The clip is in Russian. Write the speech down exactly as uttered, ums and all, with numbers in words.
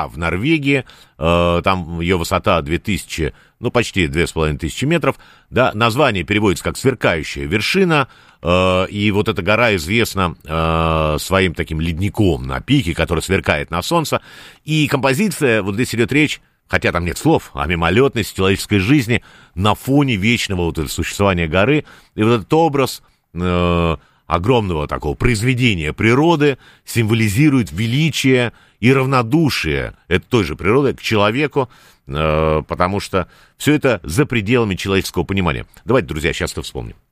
гора в Норвегии, э, там ее высота две тысячи, ну, почти две с половиной тысячи метров, да, название переводится как «сверкающая вершина», э, и вот эта гора известна э, своим таким ледником на пике, который сверкает на солнце, и композиция, вот здесь идет речь, хотя там нет слов, о мимолетности человеческой жизни на фоне вечного вот этого существования горы, и вот этот образ э, огромного такого произведения природы символизирует величие и равнодушие этой той же природы к человеку, э, потому что все это за пределами человеческого понимания. Давайте, друзья, сейчас это вспомним.